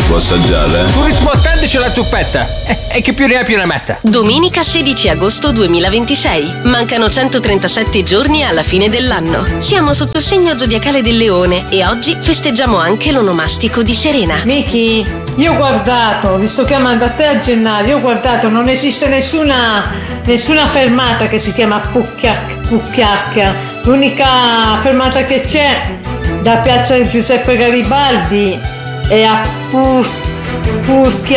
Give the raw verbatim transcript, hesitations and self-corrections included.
Può assaggiare? Sul ritmo attende c'è la zuppetta. E, e che più ne ha più ne metta. Domenica sedici agosto duemilaventisei. Mancano centotrentasette giorni alla fine dell'anno. Siamo sotto il segno zodiacale del Leone e oggi festeggiamo anche l'onomastico di Serena. Miki, io ho guardato, visto che manda a te a gennaio, ho guardato, non esiste nessuna nessuna fermata che si chiama Pucchiacca. Pucchiacca. L'unica fermata che c'è da Piazza Giuseppe Garibaldi è a Pur, Purchiacca.